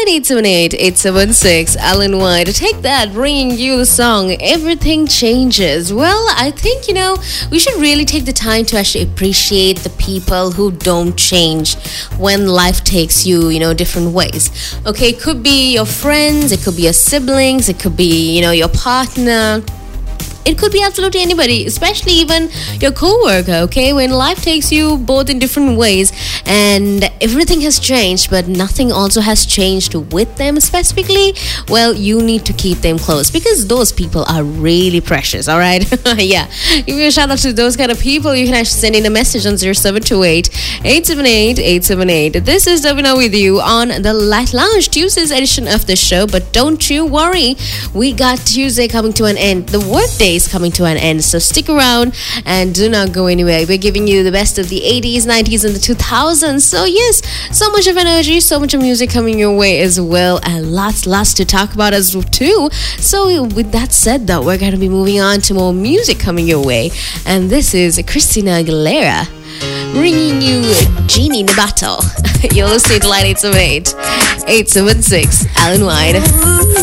978-876 Alan White. Take that, bringing you the song Everything Changes. Well, I think, we should really take the time to actually appreciate the people who don't change when life takes you, different ways. Okay, it could be your friends, it could be your siblings, it could be, your partner. It could be absolutely anybody, especially even your co-worker, okay? When life takes you both in different ways and everything has changed, but nothing also has changed with them specifically, well, you need to keep them close because those people are really precious, all right? Yeah. Give me a shout out to those kind of people. You can actually send in a message on 0728-878-878. This is Davina with you on the Light Lounge, Tuesday's edition of the show. But don't you worry, we got Tuesday coming to an end. The workday is coming to an end, so stick around and do not go anywhere. We're giving you the best of the 80s, 90s and the 2000s. So yes, so much of energy, so much of music coming your way as well, and lots to talk about as well too. So with that said though, we're going to be moving on to more music coming your way, and this is Christina Aguilera bringing you Genie in the Bottle. You're listening to Light 878 876 Alan White.